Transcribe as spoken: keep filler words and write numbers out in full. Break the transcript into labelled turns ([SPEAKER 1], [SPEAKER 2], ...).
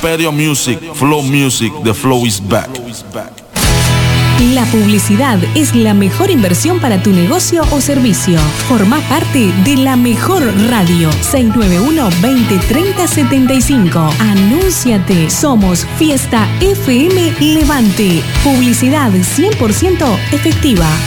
[SPEAKER 1] Imperio Music, Flow Music, the flow is back.
[SPEAKER 2] La publicidad es la mejor inversión para tu negocio o servicio. Formá parte de la mejor radio. seis nueve uno, veinte, treinta, setenta y cinco. Anúnciate. Somos Fiesta F M Levante. Publicidad cien por ciento efectiva.